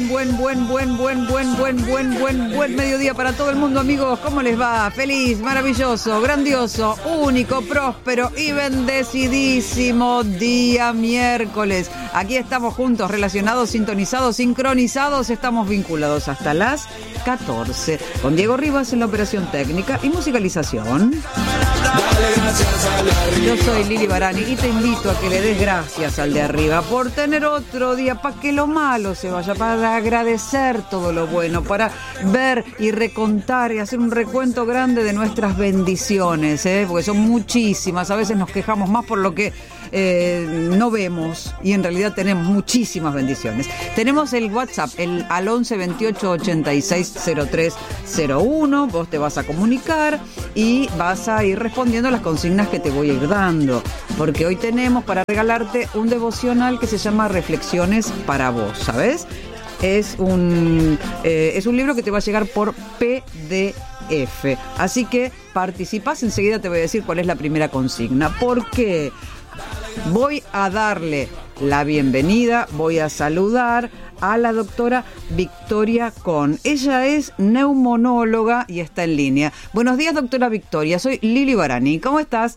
buen mediodía para todo el mundo, amigos. ¿Cómo les va? Feliz, maravilloso, grandioso, único, próspero y bendecidísimo día miércoles. Aquí estamos juntos, relacionados, sintonizados, sincronizados. Estamos vinculados hasta las 14. Con Diego Rivas en la operación técnica y musicalización. Yo soy Lili Barani y te invito a que le des gracias al de arriba por tener otro día, para que lo malo se vaya, para agradecer todo lo bueno, para ver y recontar y hacer un recuento grande de nuestras bendiciones, porque son muchísimas. A veces nos quejamos más por lo que no vemos y en realidad tenemos muchísimas bendiciones. Tenemos el WhatsApp al 11 28 86 03 01. Vos te vas a comunicar y vas a ir respondiendo a las consignas que te voy a ir dando, porque hoy tenemos para regalarte un devocional que se llama Reflexiones para vos, ¿sabes? Es un libro que te va a llegar por PDF. Así que participás, enseguida te voy a decir cuál es la primera consigna. ¿Por qué? Voy a darle la bienvenida, voy a saludar a la doctora Victoria Con. Ella es neumonóloga y está en línea. Buenos días, doctora Victoria. Soy Lili Barani. ¿Cómo estás?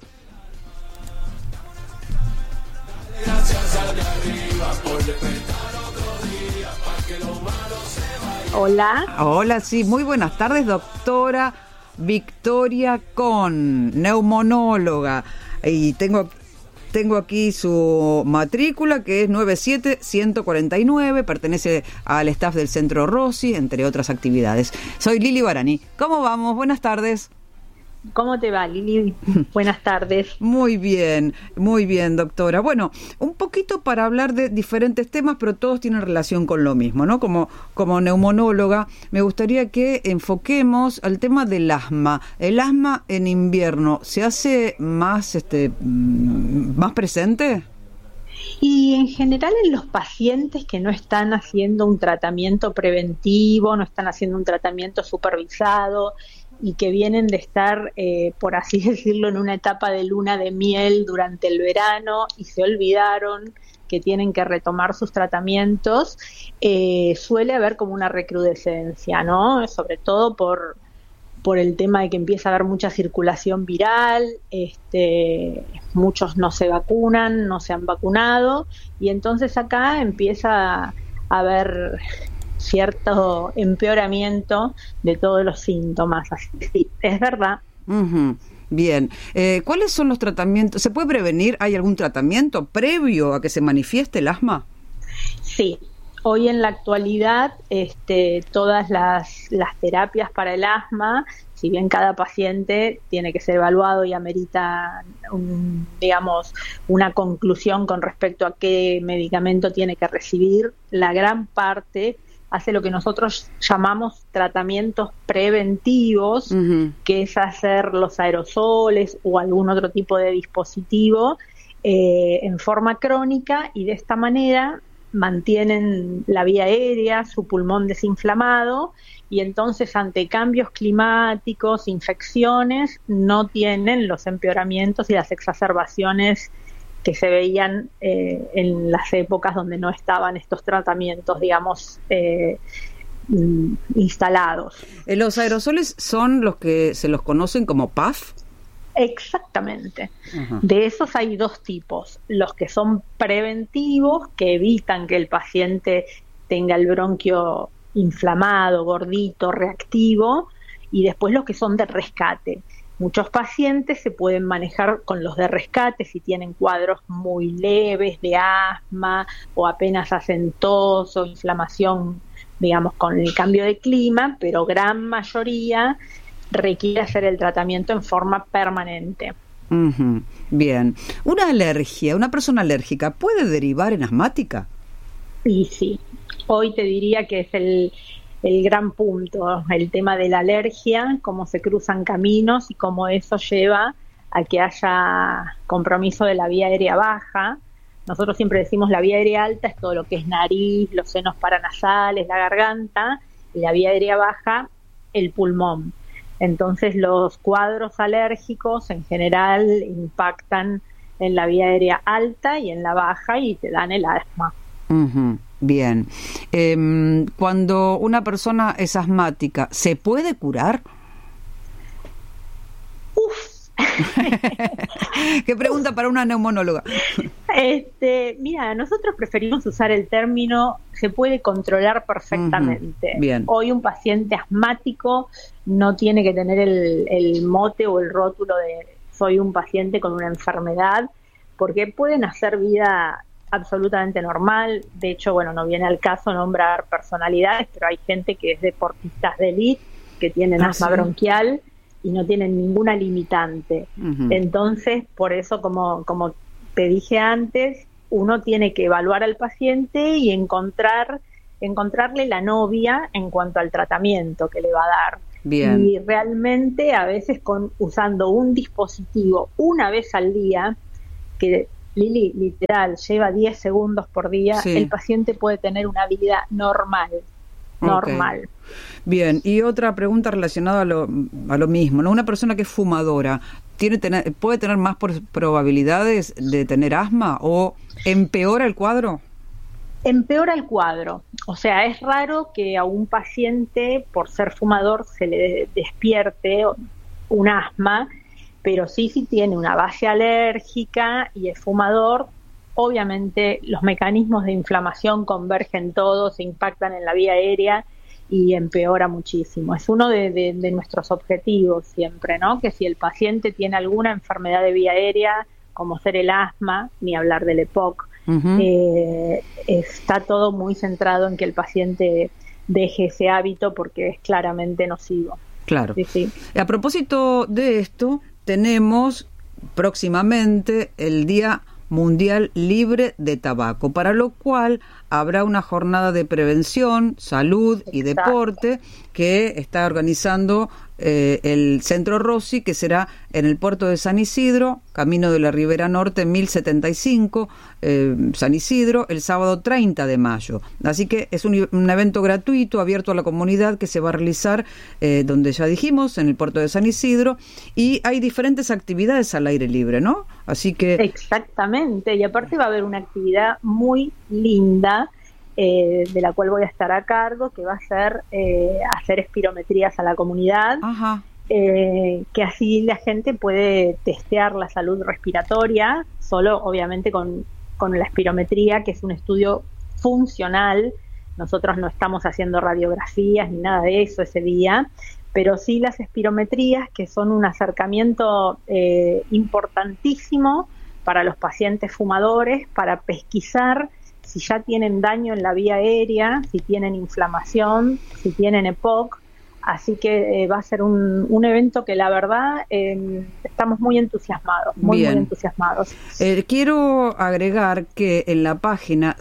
Hola. Hola, sí. Muy buenas tardes, doctora Victoria Con, neumonóloga. Y tengo aquí su matrícula, que es 97149, pertenece al staff del Centro Rossi, entre otras actividades. Soy Lili Barani. ¿Cómo vamos? Buenas tardes. ¿Cómo te va, Lili? Buenas tardes. Muy bien, doctora. Bueno, un poquito para hablar de diferentes temas, pero todos tienen relación con lo mismo, ¿no? Como neumonóloga, me gustaría que enfoquemos al tema del asma. ¿El asma en invierno se hace más presente? Y en general en los pacientes que no están haciendo un tratamiento preventivo, no están haciendo un tratamiento supervisado y que vienen de estar, por así decirlo, en una etapa de luna de miel durante el verano y se olvidaron que tienen que retomar sus tratamientos, suele haber como una recrudescencia, ¿no? Sobre todo por el tema de que empieza a haber mucha circulación viral, muchos no se vacunan, no se han vacunado, y entonces acá empieza a haber cierto empeoramiento de todos los síntomas. Así que sí, es verdad. Uh-huh. Bien. ¿Cuáles son los tratamientos? ¿Se puede prevenir? ¿Hay algún tratamiento previo a que se manifieste el asma? Sí. Hoy en la actualidad, todas las terapias para el asma, si bien cada paciente tiene que ser evaluado y amerita una conclusión con respecto a qué medicamento tiene que recibir, la gran parte hace lo que nosotros llamamos tratamientos preventivos, uh-huh, que es hacer los aerosoles o algún otro tipo de dispositivo en forma crónica, y de esta manera mantienen la vía aérea, su pulmón desinflamado, y entonces ante cambios climáticos, infecciones, no tienen los empeoramientos y las exacerbaciones que se veían en las épocas donde no estaban estos tratamientos, instalados. ¿Los aerosoles son los que se los conocen como PAF? Exactamente. Uh-huh. De esos hay dos tipos: los que son preventivos, que evitan que el paciente tenga el bronquio inflamado, gordito, reactivo, y después los que son de rescate. Muchos pacientes se pueden manejar con los de rescate si tienen cuadros muy leves de asma o apenas hacen tos o inflamación, con el cambio de clima, pero gran mayoría requiere hacer el tratamiento en forma permanente. Uh-huh. Bien. ¿Una persona alérgica puede derivar en asmática? Y sí, hoy te diría que es el gran punto, el tema de la alergia, cómo se cruzan caminos y cómo eso lleva a que haya compromiso de la vía aérea baja. Nosotros siempre decimos la vía aérea alta es todo lo que es nariz, los senos paranasales, la garganta, y la vía aérea baja, el pulmón. Entonces los cuadros alérgicos en general impactan en la vía aérea alta y en la baja y te dan el asma. Uh-huh. Bien. Cuando una persona es asmática, ¿se puede curar? Qué pregunta para una neumonóloga. Mira, nosotros preferimos usar el término se puede controlar perfectamente. Bien. Hoy un paciente asmático no tiene que tener el mote o el rótulo de soy un paciente con una enfermedad, porque pueden hacer vida absolutamente normal. De hecho, bueno, no viene al caso nombrar personalidades, pero hay gente que es deportistas de élite, que tienen asma bronquial y no tienen ninguna limitante. Entonces, por eso, como te dije antes, uno tiene que evaluar al paciente y encontrarle la novia en cuanto al tratamiento que le va a dar. Bien. Y realmente a veces usando un dispositivo una vez al día, que Lili, literal, lleva 10 segundos por día, el paciente puede tener una vida normal. Normal. Bien, y otra pregunta relacionada a lo mismo, ¿no? Una persona que es fumadora, ¿puede tener más probabilidades de tener asma o empeora el cuadro? Empeora el cuadro. O sea, es raro que a un paciente, por ser fumador, se le despierte un asma, pero sí, si tiene una base alérgica y es fumador, obviamente los mecanismos de inflamación convergen todos, se impactan en la vía aérea y empeora muchísimo. Es uno de nuestros objetivos siempre, ¿no? Que si el paciente tiene alguna enfermedad de vía aérea, como ser el asma, ni hablar del EPOC, está todo muy centrado en que el paciente deje ese hábito porque es claramente nocivo. Claro. Sí. A propósito de esto, tenemos próximamente el Día Mundial Libre de Tabaco, para lo cual habrá una jornada de prevención, salud y deporte que está organizando el Centro Rossi, que será en el puerto de San Isidro, camino de la Ribera Norte 1075, San Isidro, el sábado 30 de mayo. Así que es un evento gratuito, abierto a la comunidad, que se va a realizar, donde ya dijimos, en el puerto de San Isidro, y hay diferentes actividades al aire libre, ¿no? Así que... Exactamente, y aparte va a haber una actividad muy linda, de la cual voy a estar a cargo, que va a ser hacer espirometrías a la comunidad, que así la gente puede testear la salud respiratoria, solo obviamente con la espirometría, que es un estudio funcional. Nosotros no estamos haciendo radiografías ni nada de eso ese día, pero sí las espirometrías, que son un acercamiento importantísimo para los pacientes fumadores, para pesquisar si ya tienen daño en la vía aérea, si tienen inflamación, si tienen EPOC. Así que va a ser un evento que la verdad estamos muy entusiasmados, muy entusiasmados. Quiero agregar que en la página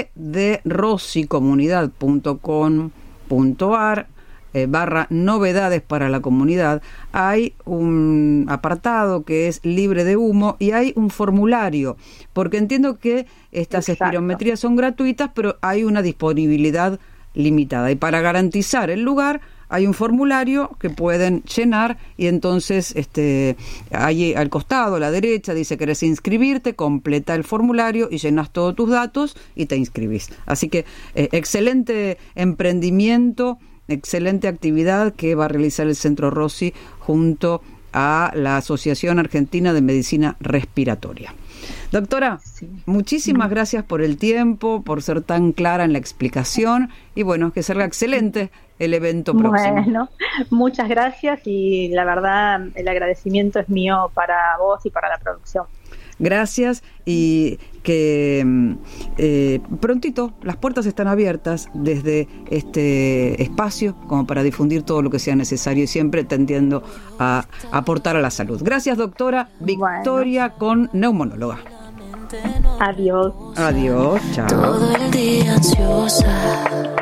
cdrossicomunidad.com.ar /novedades para la comunidad, hay un apartado que es libre de humo y hay un formulario, porque entiendo que estas espirometrías son gratuitas, pero hay una disponibilidad limitada, y para garantizar el lugar hay un formulario que pueden llenar, y entonces ahí al costado, a la derecha, dice: ¿querés inscribirte? Completa el formulario y llenas todos tus datos y te inscribís. Así que excelente emprendimiento, excelente actividad que va a realizar el Centro Rossi junto a la Asociación Argentina de Medicina Respiratoria. Doctora, muchísimas gracias por el tiempo, por ser tan clara en la explicación, y bueno, que salga excelente el evento próximo. Bueno, muchas gracias, y la verdad el agradecimiento es mío para vos y para la producción. Gracias, y que prontito las puertas están abiertas desde este espacio como para difundir todo lo que sea necesario, y siempre tendiendo a aportar a la salud. Gracias, doctora Victoria con neumonóloga. Adiós. Adiós, chao. Todo el día ansiosa.